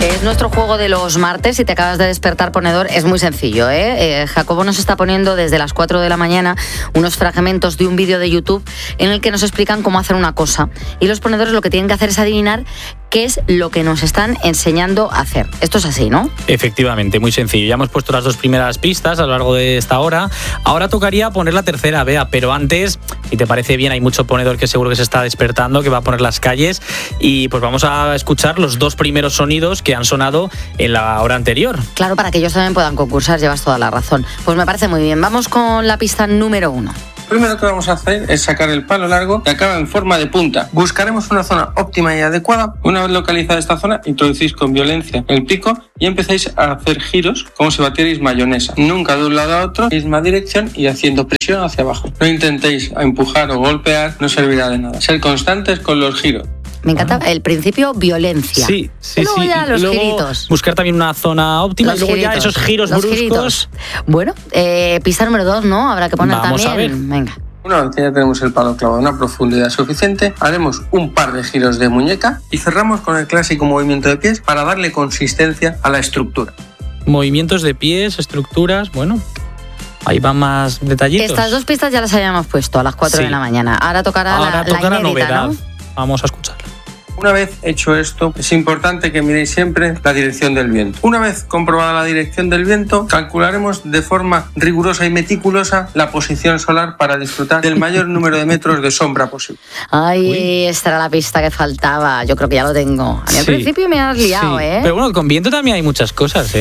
Es nuestro juego de los martes. Si te acabas de despertar, ponedor, es muy sencillo, Jacobo nos está poniendo desde las 4 de la mañana unos fragmentos de un vídeo de YouTube en el que nos explican cómo hacer una cosa. Y los ponedores lo que tienen que hacer es adivinar qué es lo que nos están enseñando a hacer. Esto es así, ¿no? Efectivamente, muy sencillo. Ya hemos puesto las 2 primeras pistas a lo largo de esta hora. Ahora tocaría poner la tercera, Bea, pero antes, si te parece bien, hay mucho ponedor que seguro que se está despertando, que va a poner las calles, y pues vamos a escuchar los 2 primeros sonidos que han sonado en la hora anterior. Claro, para que ellos también puedan concursar, llevas toda la razón. Pues me parece muy bien. Vamos con la pista número 1. Lo primero que vamos a hacer es sacar el palo largo que acaba en forma de punta. Buscaremos una zona óptima y adecuada. Una vez localizada esta zona, introducís con violencia el pico y empezáis a hacer giros como si batierais mayonesa. Nunca de un lado a otro, misma dirección y haciendo presión hacia abajo. No intentéis empujar o golpear, no servirá de nada. Ser constantes con los giros. Me encanta el principio violencia. Sí. Y luego ya los giritos. Buscar también una zona óptima y luego ya esos giros bruscos. Giritos. Bueno, pista número 2, ¿no? Habrá que poner Vamos también. A ver. Venga. Una vez que ya tenemos el palo clavado a una profundidad suficiente, haremos un par de giros de muñeca y cerramos con el clásico movimiento de pies para darle consistencia a la estructura. Movimientos de pies, estructuras, bueno, ahí van más detallitos. Estas 2 pistas ya las habíamos puesto a las 4 de la mañana. Ahora tocará la inédita, novedad, ¿no? Vamos a escucharla. Una vez hecho esto, es importante que miréis siempre la dirección del viento. Una vez comprobada la dirección del viento, calcularemos de forma rigurosa y meticulosa la posición solar para disfrutar del mayor número de metros de sombra posible. Ay, esta era la pista que faltaba. Yo creo que ya lo tengo. A mí al principio me has liado, sí. Pero bueno, con viento también hay muchas cosas,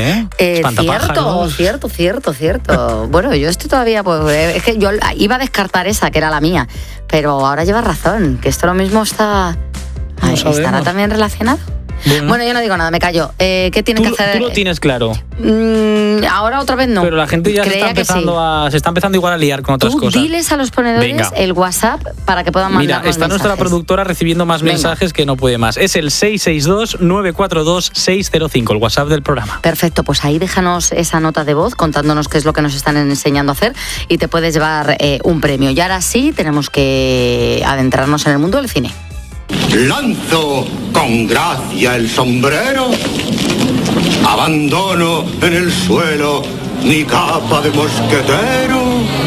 Cierto. Bueno, yo estoy todavía, pues, es que yo iba a descartar esa, que era la mía. Pero ahora llevas razón, que esto lo mismo está... ¿Estará también relacionado? Bueno, yo no digo nada, me callo. ¿Qué tienes que hacer? Tú lo tienes claro. Ahora otra vez no. Pero la gente ya se está empezando igual a liar con otras cosas. Diles a los ponedores el WhatsApp para que puedan mandar. Mira, está nuestra productora recibiendo más mensajes que no puede más. Es el 662-942-605, el WhatsApp del programa. Perfecto, pues ahí déjanos esa nota de voz contándonos qué es lo que nos están enseñando a hacer y te puedes llevar un premio. Y ahora sí, tenemos que adentrarnos en el mundo del cine. Lanzo con gracia el sombrero, abandono en el suelo mi capa de mosquetero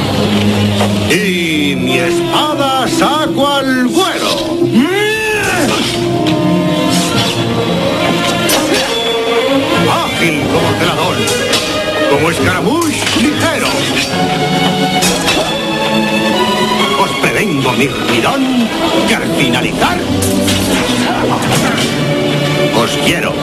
y mi espada saco al vuelo. Ágil como telador, como escaramuz ligero. Os prevengo mi ridón, que al finalizar os quiero.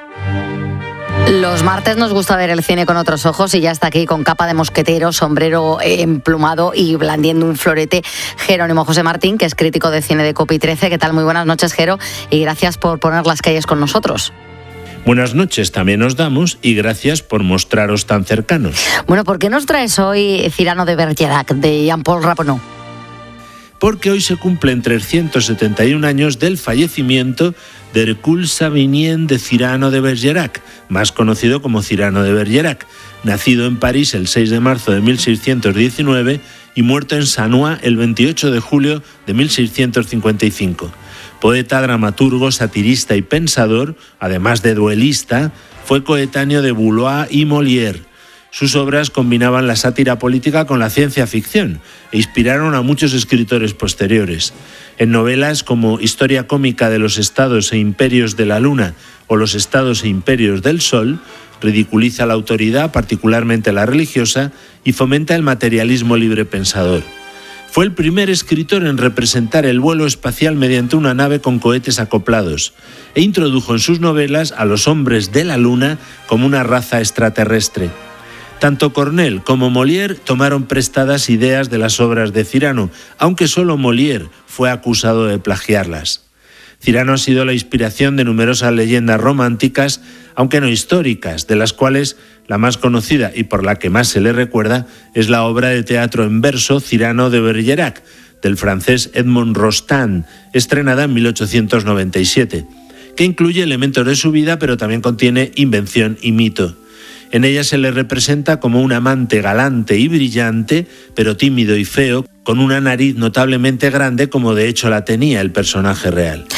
Los martes nos gusta ver el cine con otros ojos y ya está aquí con capa de mosquetero, sombrero emplumado y blandiendo un florete Jerónimo José Martín, que es crítico de cine de Copi 13. ¿Qué tal? Muy buenas noches, Jero, y gracias por poner las calles con nosotros. Buenas noches también os damos y gracias por mostraros tan cercanos. Bueno, ¿por qué nos traes hoy Cyrano de Bergerac, de Jean-Paul Rappeneau? Porque hoy se cumplen 371 años del fallecimiento de Hercule Savinien de Cyrano de Bergerac, más conocido como Cyrano de Bergerac, nacido en París el 6 de marzo de 1619 y muerto en Sannois el 28 de julio de 1655. Poeta, dramaturgo, satirista y pensador, además de duelista, fue coetáneo de Boulois y Molière. Sus obras combinaban la sátira política con la ciencia ficción e inspiraron a muchos escritores posteriores. En novelas como Historia cómica de los estados e imperios de la luna o Los estados e imperios del sol, ridiculiza la autoridad, particularmente la religiosa, y fomenta el materialismo librepensador. Fue el primer escritor en representar el vuelo espacial mediante una nave con cohetes acoplados e introdujo en sus novelas a los hombres de la luna como una raza extraterrestre. Tanto Corneille como Molière tomaron prestadas ideas de las obras de Cyrano, aunque solo Molière fue acusado de plagiarlas. Cyrano ha sido la inspiración de numerosas leyendas románticas, aunque no históricas, de las cuales la más conocida y por la que más se le recuerda es la obra de teatro en verso Cyrano de Bergerac, del francés Edmond Rostand, estrenada en 1897, que incluye elementos de su vida pero también contiene invención y mito. En ella se le representa como un amante galante y brillante, pero tímido y feo, con una nariz notablemente grande como de hecho la tenía el personaje real.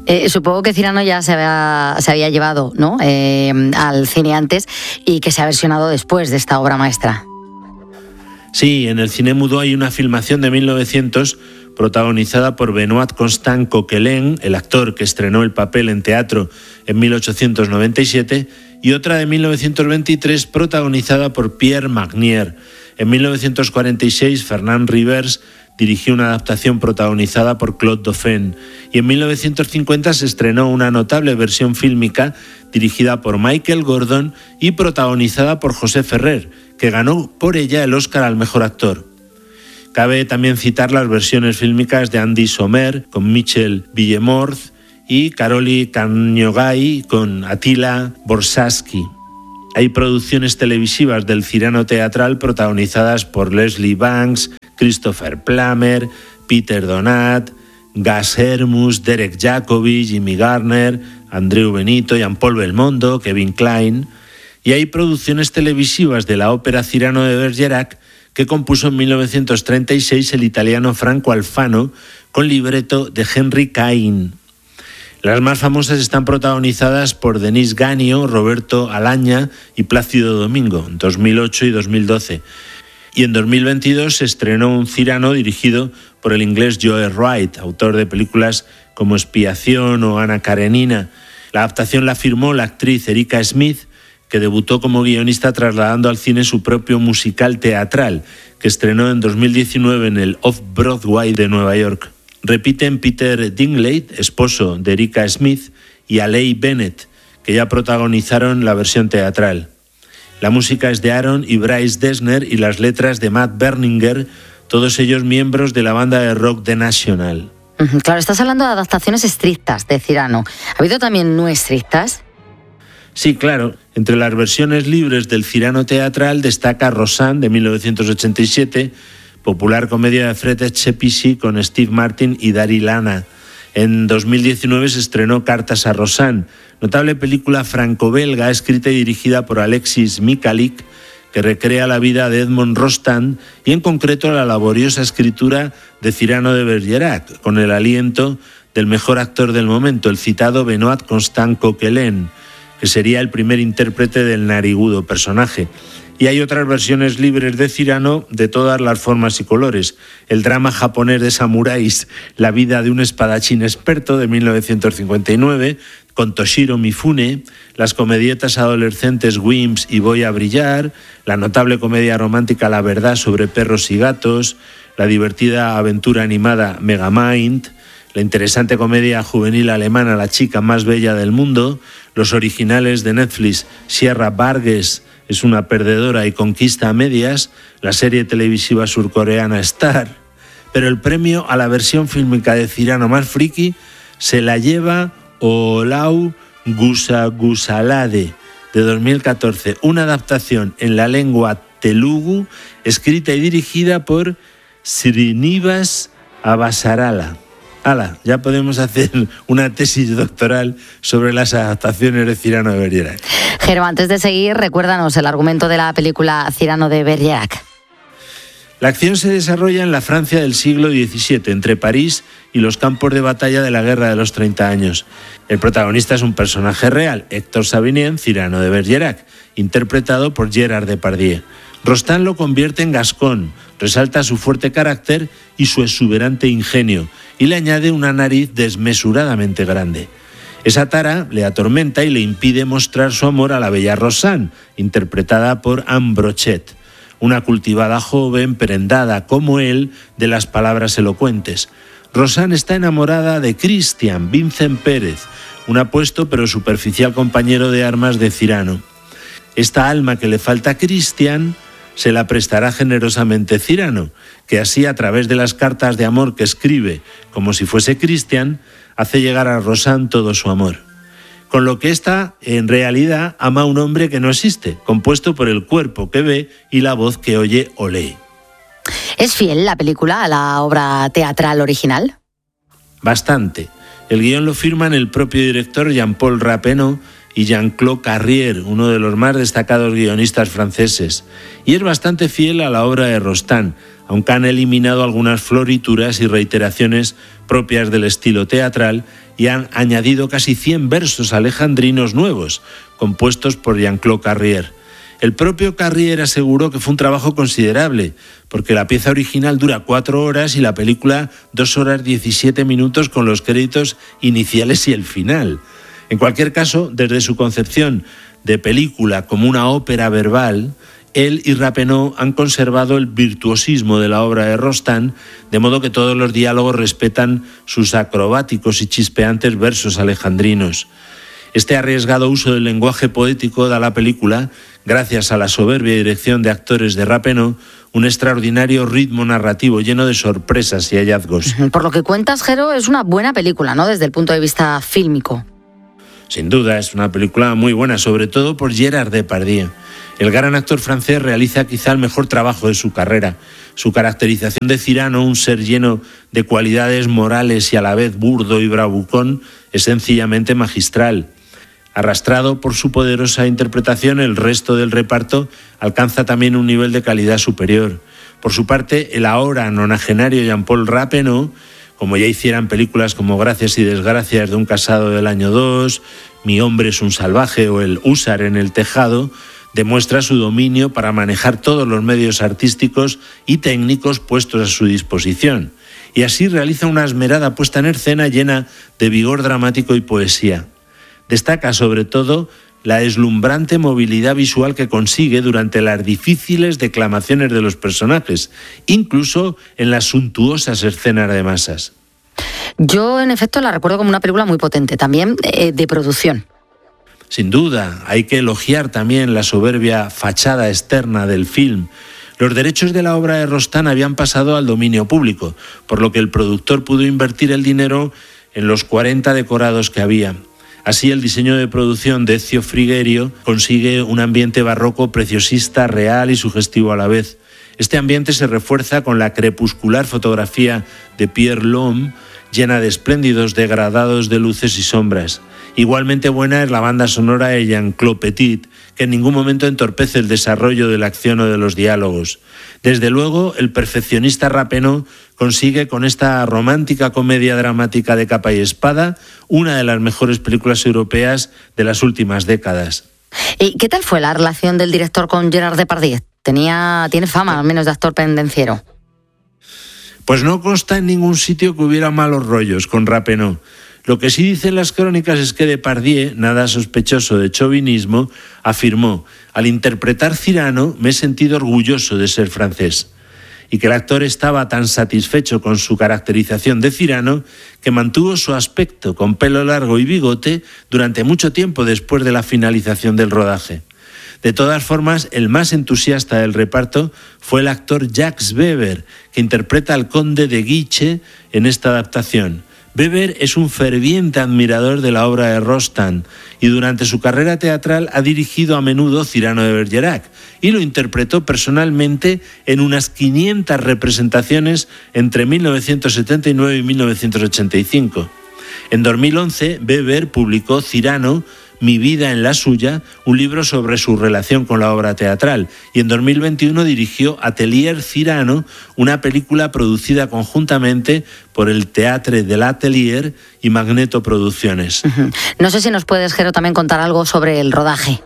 Supongo que Cyrano ya se había llevado, ¿no?, al cine antes y que se ha versionado después de esta obra maestra. Sí, en el cine mudo hay una filmación de 1900 protagonizada por Benoît Constant Coquelin, el actor que estrenó el papel en teatro en 1897, y otra de 1923 protagonizada por Pierre Magnier. En 1946, Fernand Rivers dirigió una adaptación protagonizada por Claude Dauphin, y en 1950 se estrenó una notable versión fílmica dirigida por Michael Gordon y protagonizada por José Ferrer, que ganó por ella el Oscar al mejor actor. Cabe también citar las versiones fílmicas de Andy Sommer con Michel Villemort y Karoli Kaniogay con Attila Borsaski. Hay producciones televisivas del Cyrano teatral protagonizadas por Leslie Banks, Christopher Plummer, Peter Donat, Gus Hermus, Derek Jacobi, Jimmy Garner, Andreu Benito, Jean-Paul Belmondo, Kevin Kline. Y hay producciones televisivas de la ópera Cyrano de Bergerac que compuso en 1936 el italiano Franco Alfano con libreto de Henry Cain. Las más famosas están protagonizadas por Denis Gagno, Roberto Alaña y Plácido Domingo, en 2008 y 2012. Y en 2022 se estrenó un Cyrano dirigido por el inglés Joe Wright, autor de películas como Expiación o Ana Karenina. La adaptación la firmó la actriz Erika Smith, que debutó como guionista trasladando al cine su propio musical teatral, que estrenó en 2019 en el Off-Broadway de Nueva York. Repiten Peter Dinklage, esposo de Erika Smith, y Alei Bennett, que ya protagonizaron la versión teatral. La música es de Aaron y Bryce Dessner y las letras de Matt Berninger, todos ellos miembros de la banda de rock The National. Claro, estás hablando de adaptaciones estrictas de Cyrano. ¿Ha habido también no estrictas? Sí, claro. Entre las versiones libres del Cyrano teatral destaca Rosanne, de 1987, popular comedia de Fred Escepisi con Steve Martin y Daryl Hannah. En 2019 se estrenó Cartas a Rosanne, notable película franco-belga escrita y dirigida por Alexis Michalik, que recrea la vida de Edmond Rostand y en concreto la laboriosa escritura de Cyrano de Bergerac, con el aliento del mejor actor del momento, el citado Benoît Constant Coquelin, que sería el primer intérprete del narigudo personaje. Y hay otras versiones libres de Cyrano de todas las formas y colores. El drama japonés de samuráis, La vida de un espadachín experto, de 1959, con Toshiro Mifune, las comedietas adolescentes Wimps y Voy a brillar, la notable comedia romántica La verdad sobre perros y gatos, la divertida aventura animada Megamind, la interesante comedia juvenil alemana La chica más bella del mundo, los originales de Netflix Sierra Burgess es una perdedora y conquista a medias, la serie televisiva surcoreana Star, pero el premio a la versión fílmica de Cyrano más friki se la lleva Olau Gusagusalade, de 2014, una adaptación en la lengua telugu escrita y dirigida por Srinivas Abasarala. ¡Hala! Ya podemos hacer una tesis doctoral sobre las adaptaciones de Cyrano de Bergerac. Jero, antes de seguir, recuérdanos el argumento de la película Cyrano de Bergerac. La acción se desarrolla en la Francia del siglo XVII, entre París y los campos de batalla de la Guerra de los 30 años. El protagonista es un personaje real, Héctor Savinien, Cyrano de Bergerac, interpretado por Gérard Depardieu. Rostand lo convierte en gascón, resalta su fuerte carácter y su exuberante ingenio, y le añade una nariz desmesuradamente grande. Esa tara le atormenta y le impide mostrar su amor a la bella Rosanne, interpretada por Anne Brochet, una cultivada joven prendada como él de las palabras elocuentes. Rosanne está enamorada de Christian Vincent Pérez, un apuesto pero superficial compañero de armas de Cyrano. Esta alma que le falta a Christian se la prestará generosamente Cyrano, que así, a través de las cartas de amor que escribe, como si fuese Christian, hace llegar a Rosanne todo su amor. Con lo que ésta, en realidad, ama a un hombre que no existe, compuesto por el cuerpo que ve y la voz que oye o lee. ¿Es fiel la película a la obra teatral original? Bastante. El guión lo firman el propio director Jean-Paul Rappeneau y Jean-Claude Carrière, uno de los más destacados guionistas franceses, y es bastante fiel a la obra de Rostand, aunque han eliminado algunas florituras y reiteraciones propias del estilo teatral y han añadido casi 100 versos alejandrinos nuevos, compuestos por Jean-Claude Carrière. El propio Carrière aseguró que fue un trabajo considerable, porque la pieza original dura 4 horas y la película 2 horas 17 minutos con los créditos iniciales y el final. En cualquier caso, desde su concepción de película como una ópera verbal, él y Rappeneau han conservado el virtuosismo de la obra de Rostand, de modo que todos los diálogos respetan sus acrobáticos y chispeantes versos alejandrinos. Este arriesgado uso del lenguaje poético da a la película, gracias a la soberbia dirección de actores de Rappeneau, un extraordinario ritmo narrativo lleno de sorpresas y hallazgos. Por lo que cuentas, Jero, es una buena película, ¿no?, desde el punto de vista fílmico. Sin duda, es una película muy buena, sobre todo por Gérard Depardieu. El gran actor francés realiza quizá el mejor trabajo de su carrera. Su caracterización de Cyrano, un ser lleno de cualidades morales y a la vez burdo y bravucón, es sencillamente magistral. Arrastrado por su poderosa interpretación, el resto del reparto alcanza también un nivel de calidad superior. Por su parte, el ahora nonagenario Jean-Paul Rappeneau, como ya hicieran películas como Gracias y Desgracias de un casado del año 2, Mi hombre es un salvaje o El húsar en el tejado, demuestra su dominio para manejar todos los medios artísticos y técnicos puestos a su disposición. Y así realiza una esmerada puesta en escena llena de vigor dramático y poesía. Destaca sobre todo la deslumbrante movilidad visual que consigue durante las difíciles declamaciones de los personajes, incluso en las suntuosas escenas de masas. Yo, en efecto, la recuerdo como una película muy potente, también de producción. Sin duda, hay que elogiar también la soberbia fachada externa del film. Los derechos de la obra de Rostand habían pasado al dominio público, por lo que el productor pudo invertir el dinero en los 40 decorados que había. Así, el diseño de producción de Ezio Frigerio consigue un ambiente barroco preciosista, real y sugestivo a la vez. Este ambiente se refuerza con la crepuscular fotografía de Pierre Lhomme, llena de espléndidos degradados de luces y sombras. Igualmente buena es la banda sonora de Jean-Claude Petit, que en ningún momento entorpece el desarrollo de la acción o de los diálogos. Desde luego, el perfeccionista Rappeneau consigue con esta romántica comedia dramática de capa y espada una de las mejores películas europeas de las últimas décadas. ¿Y qué tal fue la relación del director con Gérard Depardieu? Tiene fama, al menos, de actor pendenciero. Pues no consta en ningún sitio que hubiera malos rollos con Rappeneau. Lo que sí dicen las crónicas es que Depardieu, nada sospechoso de chauvinismo, afirmó: al interpretar Cyrano me he sentido orgulloso de ser francés. Y que el actor estaba tan satisfecho con su caracterización de Cyrano que mantuvo su aspecto con pelo largo y bigote durante mucho tiempo después de la finalización del rodaje. De todas formas, el más entusiasta del reparto fue el actor Jacques Weber, que interpreta al conde de Guiche en esta adaptación. Weber es un ferviente admirador de la obra de Rostand y durante su carrera teatral ha dirigido a menudo Cyrano de Bergerac y lo interpretó personalmente en unas 500 representaciones entre 1979 y 1985. En 2011, Weber publicó Cyrano, Mi vida en la suya, un libro sobre su relación con la obra teatral, y en 2021 dirigió Atelier Cyrano, una película producida conjuntamente por el Théâtre de l'Atelier y Magneto Producciones. No sé si nos puedes, Jero, también contar algo sobre el rodaje.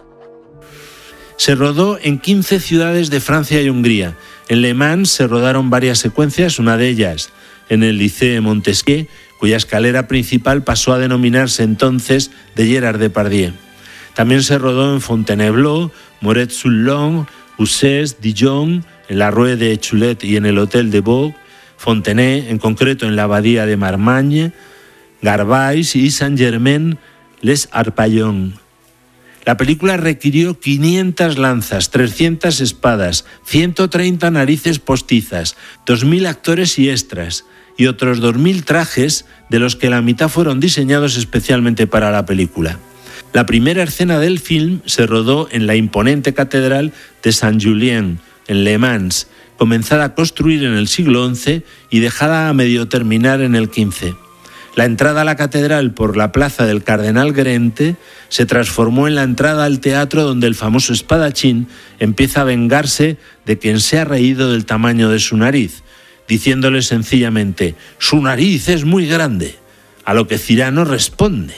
Se rodó en 15 ciudades de Francia y Hungría. En Le Mans se rodaron varias secuencias, una de ellas en el Lycée Montesquieu, cuya escalera principal pasó a denominarse entonces de Gérard Depardieu. También se rodó en Fontainebleau, Moret-sur-Loing, Uzès, Dijon, en la Rue de Chulet y en el Hotel de Bourg, Fontenay, en concreto en la abadía de Marmagne, Garbais y Saint-Germain-les-Arpaillons. La película requirió 500 lanzas, 300 espadas, 130 narices postizas, 2.000 actores y extras, y otros 2.000 trajes, de los que la mitad fueron diseñados especialmente para la película. La primera escena del film se rodó en la imponente catedral de Saint-Julien, en Le Mans, comenzada a construir en el siglo XI y dejada a medio terminar en el XV. La entrada a la catedral por la plaza del Cardenal Guerente se transformó en la entrada al teatro donde el famoso espadachín empieza a vengarse de quien se ha reído del tamaño de su nariz, diciéndole sencillamente: «Su nariz es muy grande», a lo que Cyrano responde: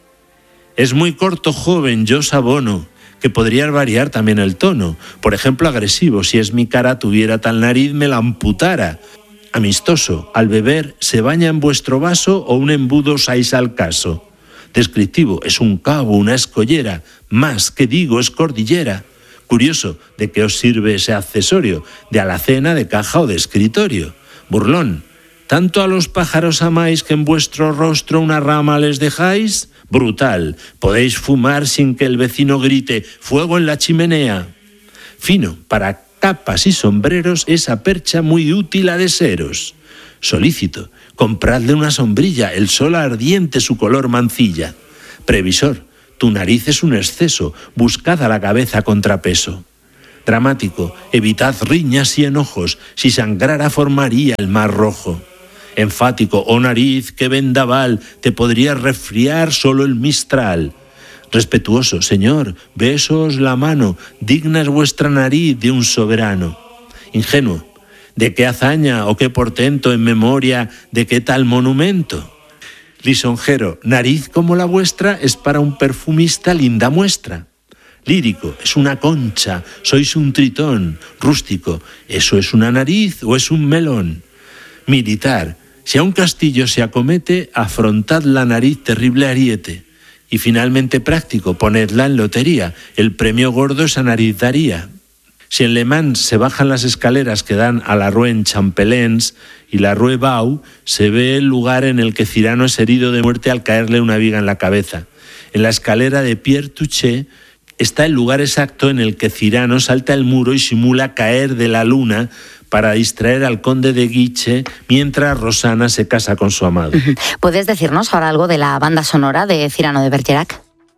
«Es muy corto, joven, yo sabono», que podría variar también el tono. Por ejemplo, agresivo: «Si es mi cara tuviera tal nariz me la amputara». Amistoso: «Al beber se baña en vuestro vaso o un embudo osais al caso». Descriptivo: «Es un cabo, una escollera, más que digo es cordillera». Curioso: «¿De qué os sirve ese accesorio? ¿De alacena, de caja o de escritorio?». Burlón: «¿Tanto a los pájaros amáis que en vuestro rostro una rama les dejáis?». Brutal: «¿Podéis fumar sin que el vecino grite fuego en la chimenea?». Fino: «Para capas y sombreros esa percha muy útil ha de seros». Solícito: «Compradle una sombrilla, el sol ardiente su color mancilla». Previsor: «Tu nariz es un exceso, buscad a la cabeza contrapeso». Dramático: «Evitad riñas y enojos, si sangrara formaría el mar rojo». Enfático: «Oh nariz, qué vendaval, te podría resfriar solo el mistral». Respetuoso: «Señor, besos la mano, digna es vuestra nariz de un soberano». Ingenuo: «¿De qué hazaña o qué portento en memoria de qué tal monumento?». Lisonjero: «Nariz como la vuestra es para un perfumista linda muestra». Lírico: «Es una concha, sois un tritón». Rústico: «¿Eso es una nariz o es un melón?». Militar: «Si a un castillo se acomete, afrontad la nariz terrible ariete». Y finalmente práctico: «Ponedla en lotería, el premio gordo esa nariz daría». Si en Le Mans se bajan las escaleras que dan a la Rue Champelens y la Rue Bau, se ve el lugar en el que Cyrano es herido de muerte al caerle una viga en la cabeza. En la escalera de Pierre Touchet está el lugar exacto en el que Cyrano salta el muro y simula caer de la luna para distraer al conde de Guiche mientras Rosana se casa con su amado. ¿Puedes decirnos ahora algo de la banda sonora de Cyrano de Bergerac?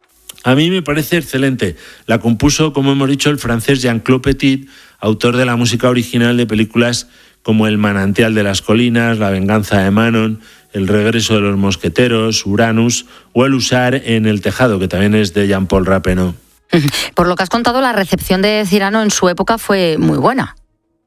A mí me parece excelente. La compuso, como hemos dicho, el francés Jean-Claude Petit, autor de la música original de películas como El manantial de las colinas, La venganza de Manon, El regreso de los mosqueteros, Uranus o El husar en el tejado, que también es de Jean-Paul Rappeneau. Por lo que has contado, la recepción de Cyrano en su época fue muy buena.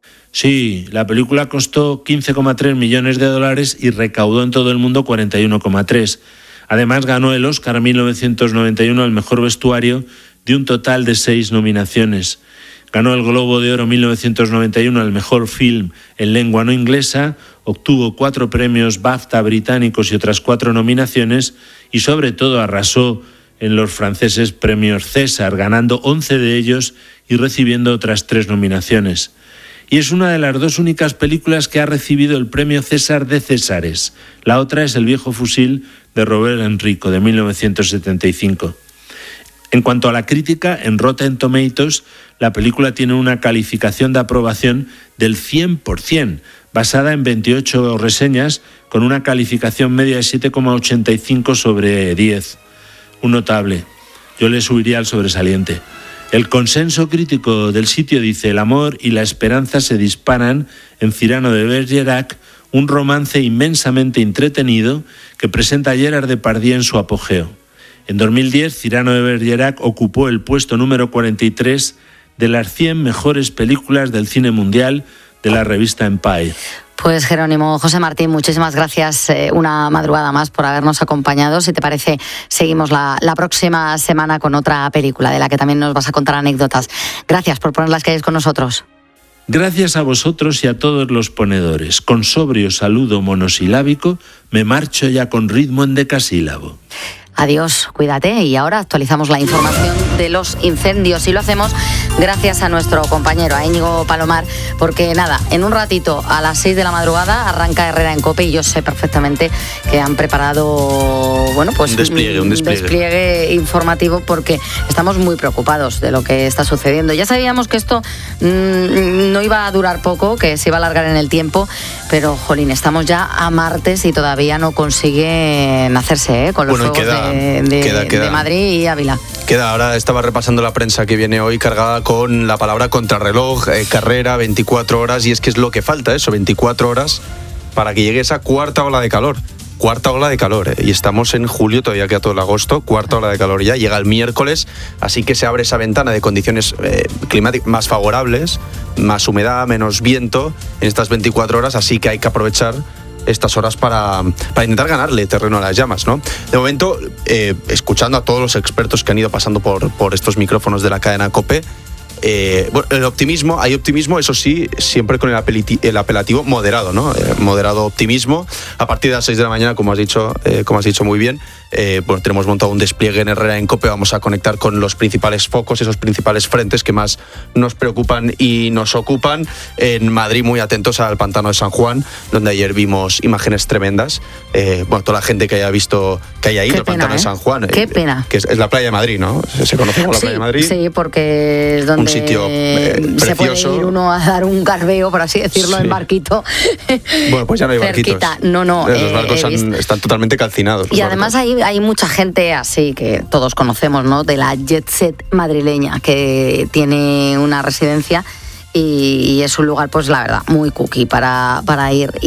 Sí, la película costó $15,3 millones y recaudó en todo el mundo 41,3. Además ganó el Oscar en 1991 al mejor vestuario de un total de 6 nominaciones. Ganó el Globo de Oro 1991 al mejor film en lengua no inglesa, obtuvo 4 premios BAFTA británicos y otras 4 nominaciones y sobre todo arrasó en los franceses premios César, ganando 11 de ellos y recibiendo otras 3 nominaciones. Y es una de las 2 únicas películas que ha recibido el premio César de Césares. La otra es El viejo fusil de Robert Enrico, de 1975. En cuanto a la crítica, en Rotten Tomatoes, la película tiene una calificación de aprobación del 100%, basada en 28 reseñas, con una calificación media de 7,85 sobre 10. Un notable. Yo le subiría al sobresaliente. El consenso crítico del sitio dice: el amor y la esperanza se disparan en Cyrano de Bergerac, un romance inmensamente entretenido que presenta a Gerard Depardieu en su apogeo. En 2010, Cyrano de Bergerac ocupó el puesto número 43 de las 100 mejores películas del cine mundial de la revista Empire. Pues Jerónimo, José Martín, muchísimas gracias una madrugada más por habernos acompañado. Si te parece, seguimos la próxima semana con otra película de la que también nos vas a contar anécdotas. Gracias por poner las calles con nosotros. Gracias a vosotros y a todos los ponedores. Con sobrio saludo monosilábico, me marcho ya con ritmo endecasílabo. Adiós, cuídate. Y ahora actualizamos la información de los incendios y lo hacemos gracias a nuestro compañero, a Íñigo Palomar, porque nada, en un ratito a las 6 de la madrugada arranca Herrera en COPE y yo sé perfectamente que han preparado un despliegue informativo porque estamos muy preocupados de lo que está sucediendo. Ya sabíamos que esto no iba a durar poco, que se iba a alargar en el tiempo, pero jolín, estamos ya a martes y todavía no consiguen hacerse con los fuegos de Madrid y Ávila. Ahora estaba repasando la prensa que viene hoy cargada con la palabra contrarreloj, carrera, 24 horas, y es que es lo que falta, eso, 24 horas para que llegue esa cuarta ola de calor. cuarta ola de calor, y estamos en julio, todavía queda todo el agosto, cuarta ola de calor ya, llega el miércoles, así que se abre esa ventana de condiciones climáticas más favorables, más humedad, menos viento en estas 24 horas, así que hay que aprovechar estas horas para intentar ganarle terreno a las llamas, ¿no? De momento, escuchando a todos los expertos que han ido pasando por estos micrófonos de la cadena COPE, hay optimismo, eso sí, siempre con el apelativo moderado, ¿no? Moderado optimismo. A partir de las 6 de la mañana, como has dicho muy bien, tenemos montado un despliegue en Herrera en COPE, vamos a conectar con los principales focos, esos principales frentes que más nos preocupan y nos ocupan. En Madrid, muy atentos al pantano de San Juan, donde ayer vimos imágenes tremendas. Toda la gente que haya visto que hay ahí, el pantano de San Juan. Qué pena. Que es la playa de Madrid, ¿no? Se conoce como la playa de Madrid. Sí, porque es donde un sitio precioso. Se puede ir uno a dar un garbeo, por así decirlo, en barquito. Bueno, pues ya no hay barquitos. No. Los barcos están totalmente calcinados. Y además hay mucha gente así que todos conocemos, ¿no? De la jet set madrileña, que tiene una residencia y es un lugar, pues la verdad, muy cookie para ir.